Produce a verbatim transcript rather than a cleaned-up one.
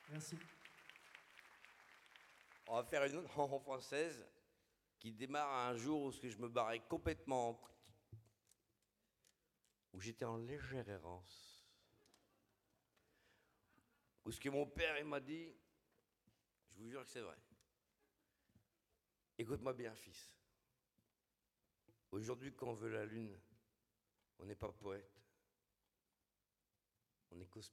Merci. On va faire une autre chanson française qui démarre un jour où je me barrais complètement, où j'étais en légère errance, où ce que mon père il m'a dit, je vous jure que c'est vrai. Écoute-moi bien, fils. Aujourd'hui, quand on veut la lune, on n'est pas poète, on est cosplay.